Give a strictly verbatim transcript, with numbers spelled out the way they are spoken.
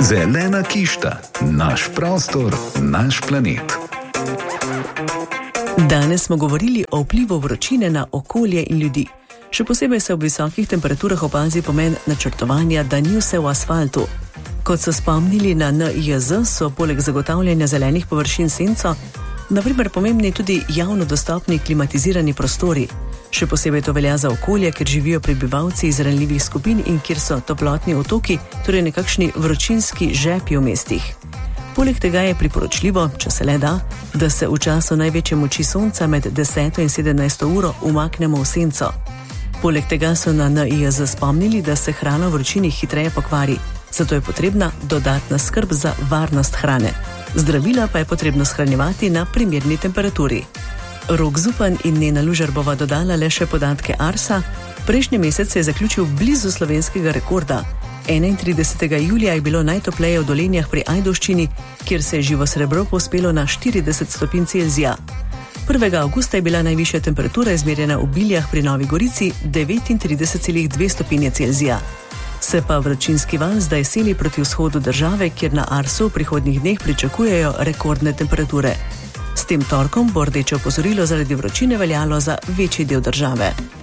Zelena kišta, naš prostor, naš planet. Danes smo govorili o vplivu vročine na okolje in ljudi. Še posebej se ob visokih temperaturah opazi pomen načrtovanja, da ni vse v asfaltu. Kot so spomnili na N I J Z, so poleg zagotavljanja zelenih površin senco, na primer pomembni tudi javno dostopni klimatizirani prostori. Še posebej to velja za okolje, kjer živijo prebivalci iz ranljivih skupin in kjer so toplotni otoki, torej nekakšni vročinski žepi v mestih. Poleg tega je priporočljivo, če se le da, da se v času največje moči sonca med deseto in sedemnajsto uro umaknemo v senco. Poleg tega so na N I J Z spomnili, da se hrana v vročini hitreje pokvari, zato je potrebna dodatna skrb za varnost hrane. Zdravila pa je potrebno shranjevati na primerni temperaturi. Rok Zupan in Nena Lužar bova dodala le še podatke Arsa. Prejšnji mesec se je zaključil blizu slovenskega rekorda. enaintridesetega julija je bilo najtopleje v Dolenjah pri Ajdovščini, kjer se je živo srebro povzpelo na štirideset stopinj Celzija. prvega avgusta je bila najvišja temperatura izmerjena v Biljah pri Novi Gorici devetintrideset celih dve stopinje Celzija. Se pa vročinski val zdaj seli proti vzhodu države, kjer na Arsu v prihodnjih dneh pričakujejo rekordne temperature. S tem torkom bo rdeče opozorilo zaradi vročine veljalo za večji del države.